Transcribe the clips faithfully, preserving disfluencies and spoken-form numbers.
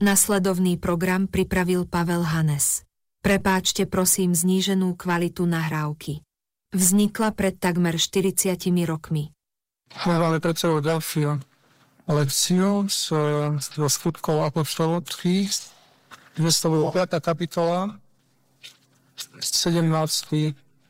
Nasledovný program pripravil Pavel Hanes. Prepáčte prosím zníženú kvalitu nahrávky. Vznikla pred takmer štyridsiatimi rokmi. Máme pred sebou ďalšiu lekciu z, zo skutkov apoštoločných, dvestopiata kapitola, sedemnácty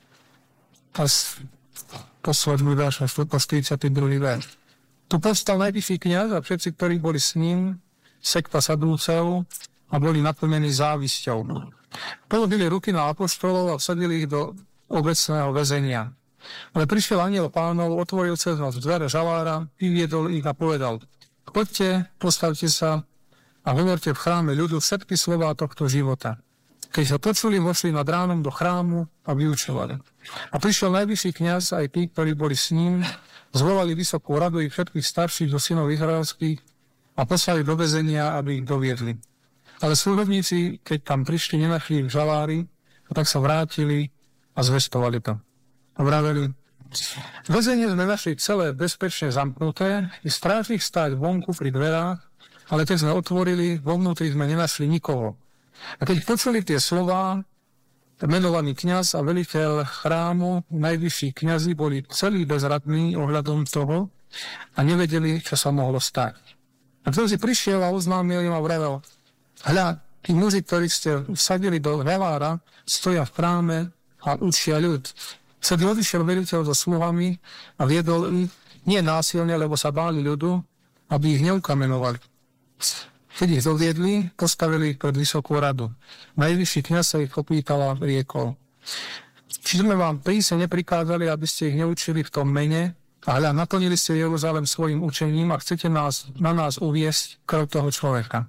až posledný verš, až po štyridsiaty druhý verš. Tu povstal najvyšší kňaz a všetci, ktorí boli s ním, sekta Sadúceov, a boli naplnení závisťou. Položili ruky na apoštolov a vsadili ich do obecného väzenia. Ale prišiel anjel Pánov, otvoril cez nás dvere žalára, vyviedol ich a povedal: Poďte, postavte sa a hovorte v chráme ľudu všetky slová tohto života. Keď sa počuli, vošli nad ránom do chrámu a vyučovali. A prišiel najvyšší kňaz, aj tí, ktorí boli s ním, zvolali vysokú radu i všetkých starších do synov izraelských a poslali do väzenia, aby ich doviedli. Ale služobníci, keď tam prišli, nenašli v žalári, a tak sa vrátili a zvestovali to. A vraveli: Väzenie sme našli celé bezpečne zamknuté, i strážnych stáť vonku pri dverách, ale keď sme otvorili, vo vnútri sme nenašli nikoho. A keď počuli tie slová, menovaný kňaz a veliteľ chrámu, najvyšší kňazi boli celí bezradní ohľadom toho a nevedeli, čo sa mohlo stať. A to si prišiel a oznámil im a vravel: Hľa, tí muži, ktorí ste vsadili do žalára, stoja v chráme a učia ľud. Vtedy odišiel veliteľ so sluhami a viedol ich nie násilne, lebo sa báli ľudu, aby ich neukamenovali. Keď ich doviedli, postavili ich pred vysokú radu. Najvyšší kňaz sa ich opýtal a riekol: Či sme vám prísne neprikázali, aby ste ich neučili v tom mene, a hľa, naplnili ste Jeruzalém svojim učením a chcete nás, na nás uviesť krv toho človeka.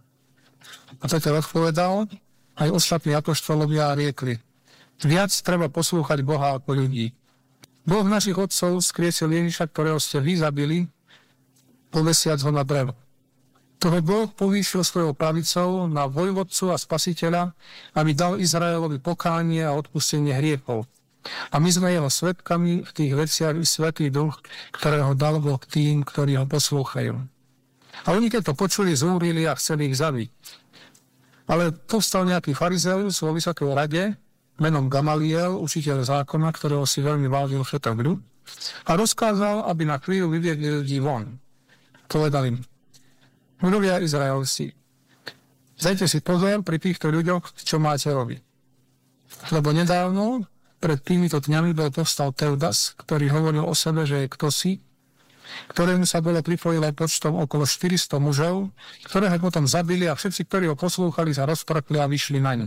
A Peter odpovedal, aj ostatní apoštolovia riekli: Viac treba poslúchať Boha ako ľudí. Boh našich otcov skriesil Ježiša, ktorého ste vy zabili, povesiac ho na drevo. Toho Boh povýšil svojou pravicou na vojvodcu a spasiteľa, aby dal Izraelovi pokánie a odpustenie hriechov. A my sme jeho svedkami v tých veciach i Svätý Duch, ktorého dal Boh tým, ktorí ho poslúchajú. A oni, keď to počuli, zúrili a chceli ich zabiť. Ale povstal nejaký farizeus vo vysokej rade, menom Gamaliel, učiteľ zákona, ktorého si veľmi vážil všetok ľud, a rozkázal, aby na chvíľu vyviedli ľudí von. Povedal im: Ľudia Izraelci, dajte si pozor pri týchto ľuďoch, čo máte robiť. Lebo nedávno, pred týmito dňami, bol povstal Teudas, ktorý hovoril o sebe, že je ktosi, ktorému sa bolo pripojilo počtom okolo štyristo mužov, ktorého potom zabili a všetci, ktorí ho poslúchali, sa rozprkli a vyšli na ňu.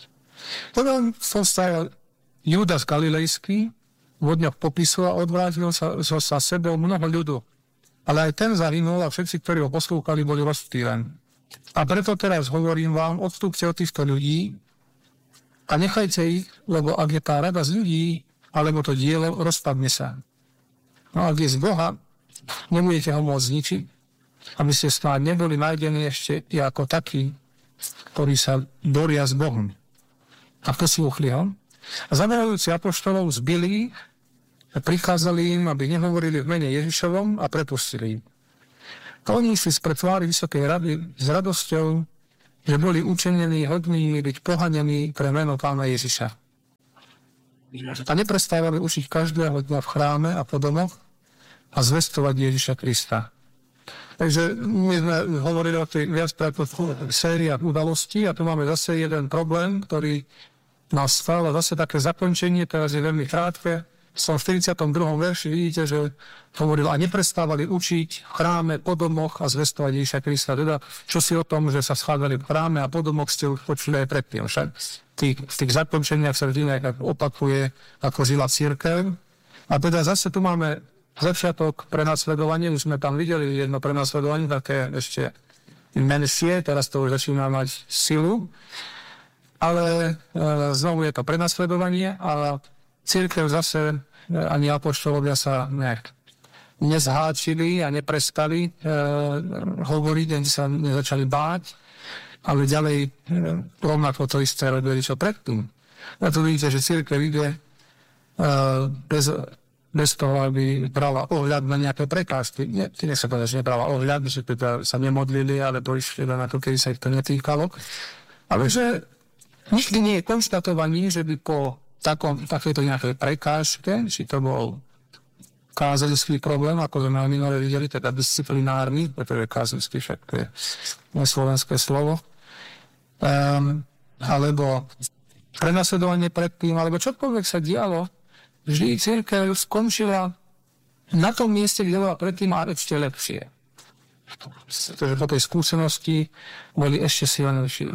Potom povstal Judas Galilejský, vo dňoch popisu, a odvrátil sa, sa sebou mnoho ľudu. Ale aj ten zahynul a všetci, ktorí ho poslúchali, boli rozptýlení. A preto teraz hovorím vám, odstúpte od týchto ľudí a nechajte ich, lebo ak je tá rada z ľudí, alebo to dielo, rozpadne sa. No ak je z Boha, nebudete ho môcť zničiť, aby ste snáď neboli nájdení ešte i ako takí, ktorí sa boria s Bohom. A poslúchli ho. A zamerajúci apoštolov zbili, prikázali im, aby nehovorili v mene Ježišovom, a prepustili im. A oni išli spred tvári vysokej rady s radosťou, že boli učenení hodní byť pohanení pre meno Pána Ježiša. A neprestávali učiť každého dňa v chráme a po domoch a zvestovať Ježiša Krista. Takže my sme hovorili o tej viackrát sériách udalostí a tu máme zase jeden problém, ktorý nás stal, a zase také zakončenie, teraz je veľmi krátke. V tom štyridsiatom druhom verši vidíte, že hovoril: a neprestávali učiť v chráme, po domoch a zvestovať Ježiša Krista. Teda, čo si o tom, že sa schádzali v chráme a po domoch, ste už počuli aj predtým. Však v tých, v tých zakončeniach sa vždy opakuje, ako žila cirkev. A teda zase tu máme začiatok prenasledovania, už sme tam videli jedno prenasledovanie, také ešte menšie, teraz to už začína mať silu. Ale e, znovu je to prenasledovanie a cirkev zase, ani apoštolovia sa nejak nezháčili a neprestali e, hovoriť, ani sa nezačali báť, ale ďalej e, rovnako to isté robili, čo predtým. A tu vidíte, že cirkev ide e, bez bez toho, aby brala ohľad na nejaké prekážky. Nie, ty nech sa povedať, že nebrala ohľad, že teda sa nemodlili, ale to išli na to, kedy sa ich to netýkalo. Ale že nikdy nie je konštatovaní, že by po takom, takéto nejakej prekážke, či to bol kázenský problém, ako sme minule videli, teda disciplinárny, pretože kázenský však to je slovenské slovo, um, alebo prenasledovanie predtým, alebo čokoľvek sa dialo, vždy cirkev skončila na tom mieste, kde bola predtým a ešte lepšie. Pretože po tej skúsenosti boli ešte silnejšie.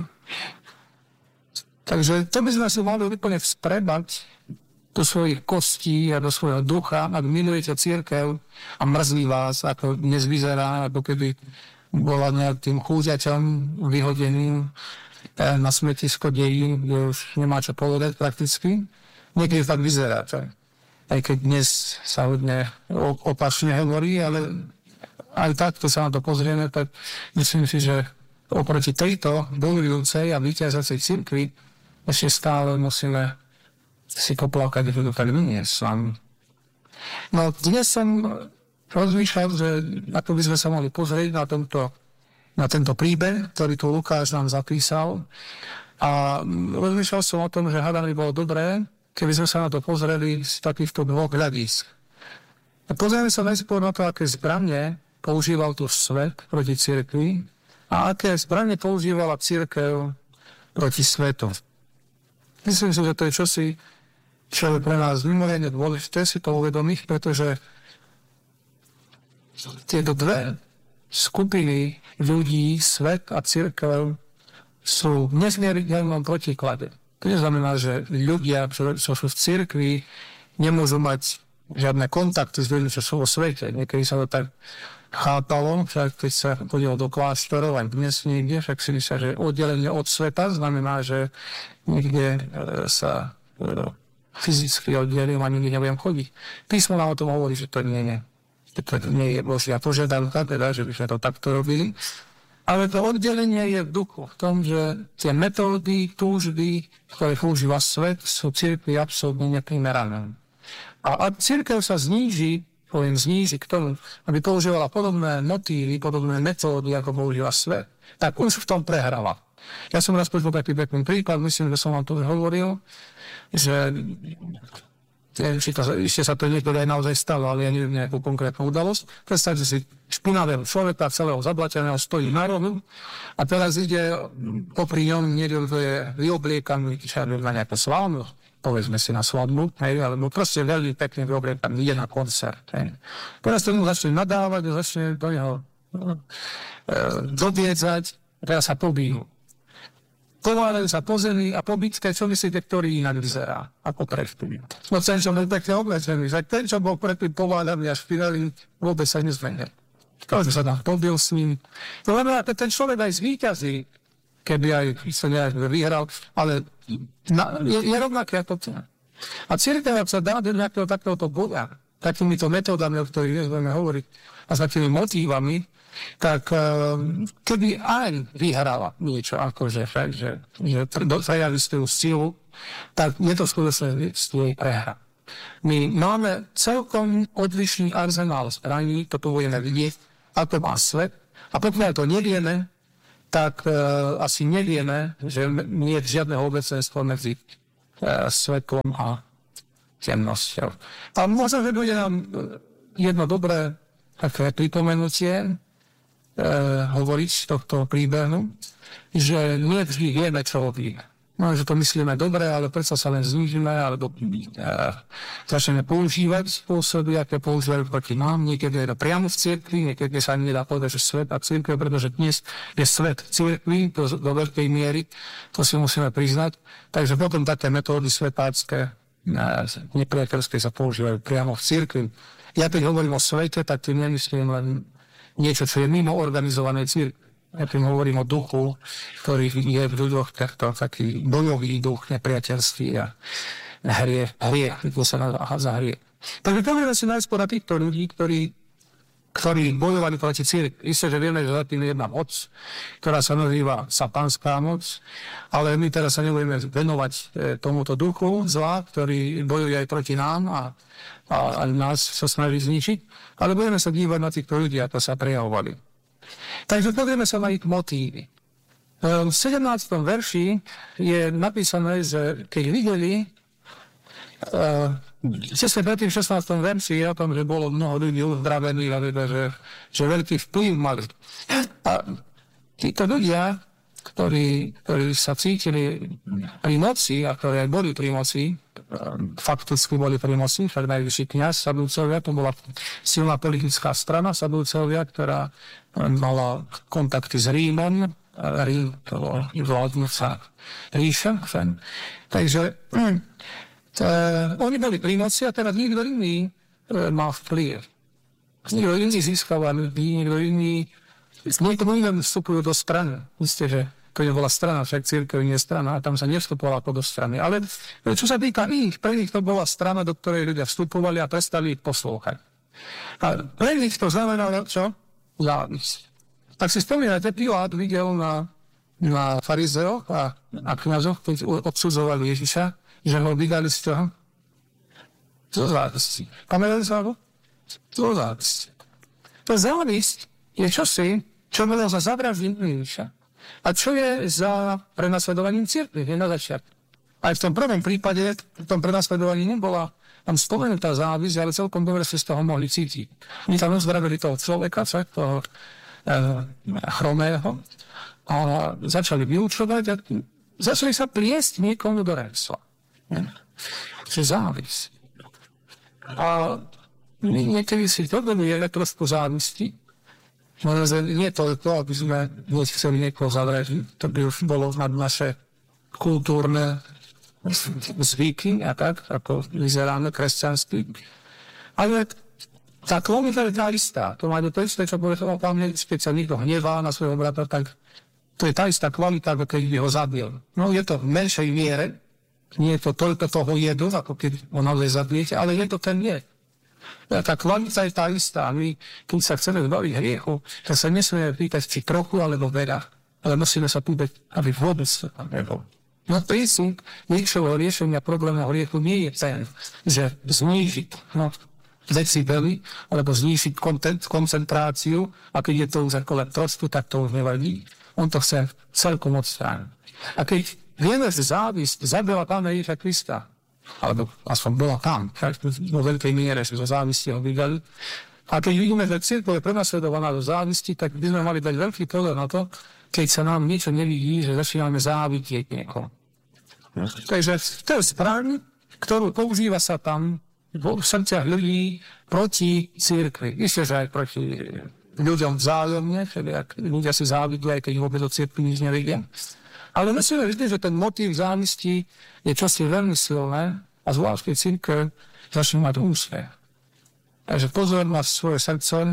Takže to by sme si mali úplne vzpredať do svojich kostí a do svojho ducha, ak milujete cirkev a mrzí vás, ako dnes vyzerá, ako keby bola nejakým chúďaťom vyhodeným na smetisko dejí, kde už nemá čo povedať prakticky. Niekedy tak vyzerá, čo? Aj keď dnes sa hodne opačne hovorí, ale aj takto sa na to pozrieme, tak myslím si, že oproti tejto bojujúcej a vyťazacej cirkvi ešte stále musíme si poplakať, že to tak nie je s vami. No dnes som rozmýšľal, že ako by sme sa mohli pozrieť na, tomto, na tento príbeh, ktorý tu Lukáš nám zapísal. A rozmýšľal som o tom, že hádam by bolo dobré, keby sme sa na to pozreli z takýchto dvoch hľadísk. Pozrieme sa najskôr na to, aké zbranie používal tu svet proti cirkvi a aké zbranie používala cirkev proti svetu. Myslím si, že to je čosi, čo je pre nás mimoriadne dôležité si to uvedomiť, pretože tieto dve skupiny ľudí, svet a cirkev, sú v nesmiernom protiklade. To neznamená, že ľudia, čo sú v cirkvi, nemôžu mať žiadne kontakty s ľuďmi, čo sú vo svete. Niekedy sa to tak chápalo, však keď sa chodilo do kláštorov, aj dnes niekde, však si myslia, že oddelenie od sveta znamená, že niekde sa fyzicky oddelím a nikdy nebudem chodiť. Písmo nám o tom hovorí, že to nie je. Že to nie je Božia požiadavka, teda, že by sme to takto robili. Ale to oddelenie je v duchu, v tom, že tie metódy, túžby, ktoré používa svet, sú cirkvi absolútne neprimerané. A ak cirkev sa zníži, poviem zníži k tomu, aby používala podobné motívy, podobné metódy, ako používa svet, tak už v tom prehrala. Ja som raz počul taký pekný príklad, myslím, že som vám to hovoril, že či to, ešte sa to niekto aj naozaj stalo, ale ja neviem nejakú konkrétnu udalosť. Predstavte si špinavého človeka, celého zablateného, stojí na rohu a teraz ide popri ňom niekto, kto je vyobliekaný na nejakú slávnu, povedzme si na svadbu, hej, alebo proste veľmi pekne vyobliekaný, ide na koncert. Hej. Teraz to mu začne nadávať, začne do neho no, e, dobiedzať, teraz sa pobíjú. Pováľajú sa po zemi a po bitke, čo myslíte, ktorý inak vyzerá ako predtým. No ten, čo bol pekne oblečený, že ten, čo bol predtým pováľaný a špinavý, vôbec sa nezmenil. Každý sa tam pobil s ním. To znamená, ten človek aj zvíťazí, keby aj sa nejak vyhral, ale na, je, je rovnaké ako to. A cirkev sa dá do nejakého takéhoto boja, takýmito metódami, o ktorých budeme hovoriť, a s takými motívami, tak keby aj vyhrala niečo, akože fakt, že, že prejaví svoju silu, tak je to skutočne svoj prehra. My máme celkom odlišný arzenál zbraní, toto budeme vidieť, ako má svet, a pokiaľ to nevieme, tak uh, asi nevieme, že nie je žiadneho obecenstva medzi uh, svetlom a temnosťou. A možno, že bude nám jedno dobré také pripomenutie, Uh, hovoriť z tohto príbehu, že nie vždy vieme, čo robíme. No, že to myslíme dobre, ale predsa sa len znížime, alebo uh, začneme používať spôsoby, aké používajú proti nám. Niekedy je to priamo v cirkvi, niekedy sa nedá povedať, že svet a cirkev, pretože dnes je svet cirkvi do, do veľkej miery, to si musíme priznať. Takže potom také metódy svetácké, uh, nepriateľské sa používajú priamo v cirkvi. Ja keď hovorím o svete, tak tým nemyslím len niečo, čo je mimo organizovanej cirkvi. Ja tým hovorím o duchu, ktorý je v ľuďoch takto, taký bojový duch, nepriateľský a hrie, hrie, ako sa nazvá za hrie. Takže povieme si najskôr na týchto ľudí, ktorí, ktorí bojovali proti cirkvi. Isté, že vieme, že za tým je jedna moc, ktorá sa nazýva satanská moc, ale my teraz sa nebudeme venovať tomuto duchu zla, ktorý bojuje aj proti nám a, a, a nás sa snaží zničiť, ale budeme sa dívať na týchto ľudí, ako sa prejavovali. Takže pozrieme sa na ich motívy. V sedemnástom verši je napísané, že keď videli, Česne predtým v šestnástom verši je o tom, že bolo mnoho ľudí uzdravených a teda, že, že veľký vplyv mali. A títo ľudia, ktorí, ktorí sa cítili pri moci a ktorí aj boli pri moci, fakticky boli pri moci, však najvyšší kňaz Sadúcovia, to bola silná politická strana Sadúcovia, ktorá mala kontakty s Rímom, Rím to bol vládnúca ríša. Takže Uh, oni boli pri moci a teraz nikto iný uh, má vplyv. Nikto iný získava ľudí, nikto iný... Niekto iný vstupujú do strany. Isté, že keď bola strana, však cirkev nie je strana, a tam sa nevstupovala do strany. Ale čo sa týka nich, pre nich to bola strana, do ktorej ľudia vstupovali a prestali ich poslúchať. A pre nich to znamenalo čo? Závisť. Tak si spomínate, Pilát videl na, na farizeoch a, a kňazoch, keď odsudzovali Ježiša, že ho vydali z toho. To závisť. Pamätáte sa ho? To závisť. To závisť je čosi, čo bolo za zavraždenie Ježiša. A čo je za prenasledovaním cirkvi, je na začiatku. Aj v tom prvom prípade, v tom prenasledovaní nebola tam spomenutá závisť, ale celkom dobre si z toho mohli cítiť. My tam uzdravili toho človeka, toho e, chromého, a začali vyučovať a začali sa pliesť niekomu do remesla. Že závisť. A niekedy si to je trošku závisti. Možno, nie toľko, aby sme chceli niekoho zavražiť. To by už bolo nad naše kultúrne zvyky a tak, ako vyzeráme kresťanský. Ale tá kvalita je tá istá. To má to isté, čo povedal pán Ježiš, keď sa niekto hnevá na svojho brata, tak to je tá istá kvalita, ako keď by ho zabil. No je to v menšej miere, nie je to toľko toho jedu, ako keď ho naozaj zabijete, ale je to ten jed. Tá kvalita je tá istá. My, keď sa chceme zbaviť hriechu, tak sa nesmieme pýtať, či trochu, alebo veľa. Ale musíme sa pýtať, aby vôbec sa tam nebol. No princíp niečoho riešenia problémneho hriechu nie je ten, že znížiť no, decibely, alebo znížiť kontent, koncentráciu, a keď je to už ako len trošku, tak to už nevadí. On to chce celkom odstrániť. A keď vieme, že závisť zabila Pána Ježiša Krista, alebo aspoň bola tam, vo veľkej miere, že zo závisti ho vydali. A keď vidíme, že cirkev je prenasledovaná do závisti, tak by sme mali dať veľký pozor na to, keď sa nám niečo nevidí, že začíname závidieť niekoho. Takže to je správne, ktorú používa sa tam v srdciach ľudí proti cirkvi. Isté, že aj proti ľuďom vzájomne, ak ľudia si závidia, aj keď vôbec do cirkvi nič nevidia. Ale musíme vidieť, že ten motív závisti je čosi veľmi silné a zvlášť keď cirkev začne mať úspech. Takže pozor na svoje srdce,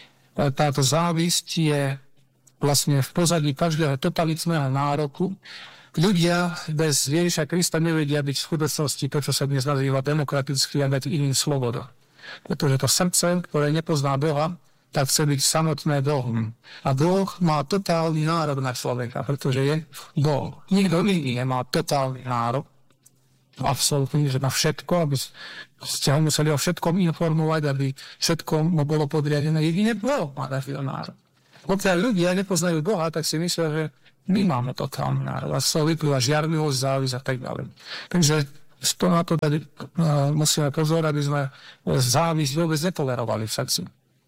táto závisť je vlastne v pozadí každého totalitného nároku. Ľudia bez Ježiša Krista nevedia byť v skutočnosti to, čo sa dnes nazýva demokratický a dať iným slobodu. Pretože to srdce, ktoré nepozná Boha, tak chce byť samotné Bohom. A Boh má totálny nárok na človeka, pretože je Boh. Nikto iný nemá totálny nárok. Absolutne, že na všetko, aby ste ho museli o všetkom informovať, aby všetko mu bolo podriadené. Jedine Boh má takýto nárok. Pokiaľ ľudia nepoznajú Boha, tak si myslia, že my máme totálny nárok. A z toho vyplýva žiarlivosť, závisť a tak ďalej. Takže z toho na to tady, uh, musíme pozor, aby sme závisť vôbec netolerovali v srdci.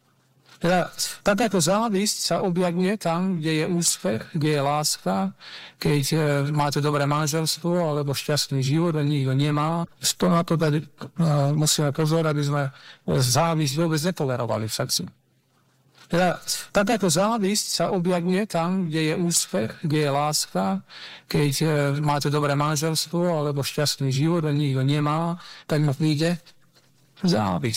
Teda, takáto závisť sa objavuje tam, kde je úspech, kde je láska, keď e, máte dobré manželstvo alebo šťastný život a nikto nemá. Z toho na to tady, e, musíme pozor, aby sme závisť vôbec netolerovali v srdci. Teda, takáto závisť sa objavuje tam, kde je úspech, kde je láska, keď e, máte dobré manželstvo alebo šťastný život a nikto nemá, tak mu príde závisť.